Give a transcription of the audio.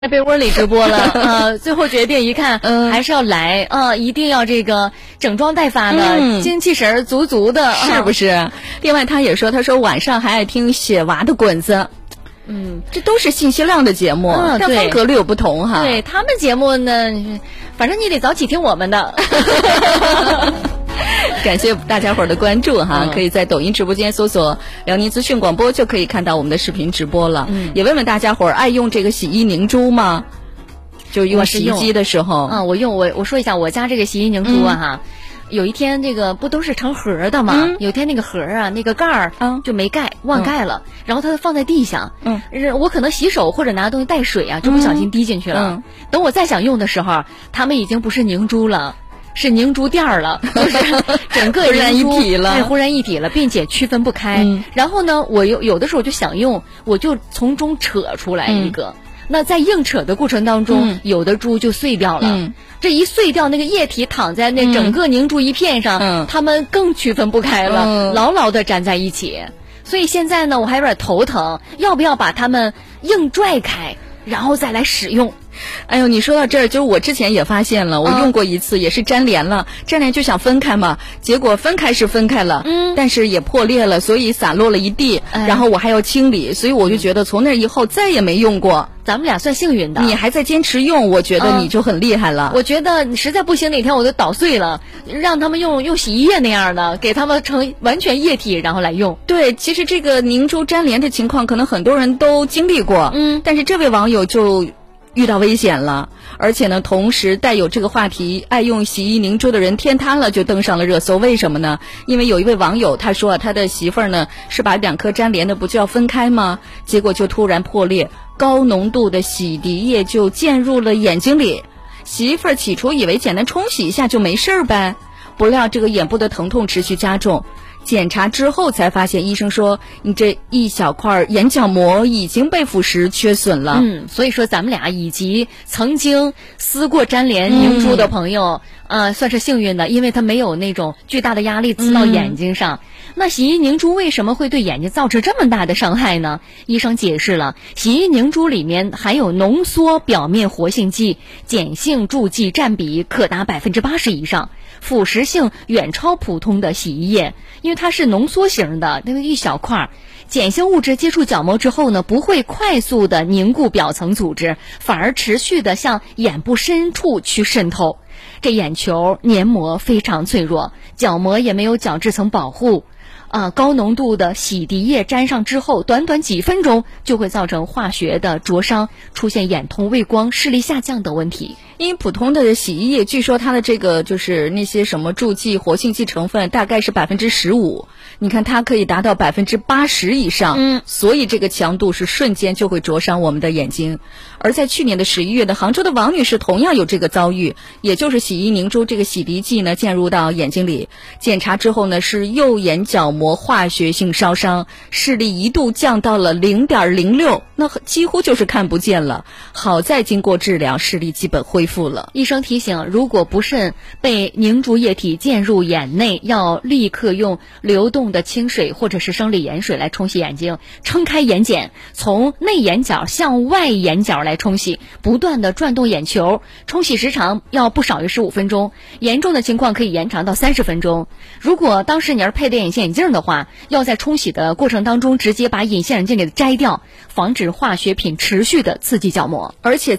在被窝里直播了，最后决定一看，还是要来一定要这个整装待发的，精气神足足的， 是不是？另外，他也说，晚上还爱听雪娃的滚子。这都是信息量的节目，但风格略有不同哈。 对他们节目呢，反正你得早起听我们的。 感谢大家伙儿的关注哈，可以在抖音直播间搜索辽宁资讯广播，就可以看到我们的视频直播了。也问问大家伙儿爱用这个洗衣凝珠吗？就用洗衣机的时候。 我说一下我家这个洗衣凝珠哈。有一天这个不都是成盒的吗？有一天那个盒那个盖儿就没盖，忘盖了，然后它放在地上。我可能洗手或者拿东西带水就不小心滴进去了。等我再想用的时候，它们已经不是凝珠了。是凝珠垫了，就是整个浑然一体了， 浑然一体了，并且区分不开。然后呢，我有的时候就想用，我就从中扯出来一个。那在硬扯的过程当中，有的珠就碎掉了。这一碎掉，那个液体躺在那整个凝珠一片上，它们更区分不开了，牢牢地粘在一起。所以现在呢，我还有点头疼，要不要把它们硬拽开，然后再来使用？ 哎呦，你说到这儿，就是我之前也发现了，我用过一次，也是粘连了，粘连就想分开嘛，结果分开是分开了，但是也破裂了，所以散落了一地，然后我还要清理，所以我就觉得从那以后再也没用过。 咱们俩算幸运的， 你还在坚持用，我觉得你就很厉害了。 我觉得实在不行，哪天我就捣碎了，让他们用洗衣液那样的，给他们成完全液体，然后来用。 对，其实这个凝珠粘连的情况，可能很多人都经历过，但是这位网友就遇到危险了，而且呢，同时带有这个话题，爱用洗衣凝珠的人天塌了，就登上了热搜。为什么呢？因为有一位网友他说他的媳妇儿呢是把两颗粘连的不就要分开吗？结果就突然破裂，高浓度的洗涤液就溅入了眼睛里。媳妇儿起初以为简单冲洗一下就没事呗，不料这个眼部的疼痛持续加重。检查之后才发现，医生说你这一小块眼角膜已经被腐蚀缺损了。 所以说咱们俩以及曾经撕过粘连凝珠的朋友，算是幸运的，因为它没有那种巨大的压力刺到眼睛上。那洗衣凝珠为什么会对眼睛造成这么大的伤害呢？医生解释了，洗衣凝珠里面含有浓缩表面活性剂，碱性助剂占比可达80%以上，腐蚀性远超普通的洗衣液。因为它是浓缩型的，那个一小块碱性物质接触角膜之后呢，不会快速的凝固表层组织，反而持续的向眼部深处去渗透。这眼球黏膜非常脆弱，角膜也没有角质层保护。高浓度的洗涤液沾上之后，短短几分钟就会造成化学的灼伤，出现眼痛、畏光、视力下降等问题。 因为普通的洗衣液，据说它的这个就是那些什么助剂、活性剂成分大概是15%，你看它可以达到80%以上，所以这个强度是瞬间就会灼伤我们的眼睛。而在去年的11月的杭州的王女士同样有这个遭遇，也就是洗衣凝珠这个洗涤剂呢溅入到眼睛里，检查之后呢是右眼角膜化学性烧伤，视力一度降到了0.06，那几乎就是看不见了。好在经过治疗，视力基本恢复了。 医生提醒，如果不慎被凝珠液体溅入眼内，要立刻用流动的清水或者是生理盐水来冲洗眼睛，撑开眼睑，从内眼角向外眼角来冲洗，不断的转动眼球，冲洗时长要不少于15分钟，严重的情况可以延长到30分钟。如果当时你是佩戴隐形眼镜的话，要在冲洗的过程当中直接把隐形眼镜给摘掉，防止化学品持续的刺激角膜。 而且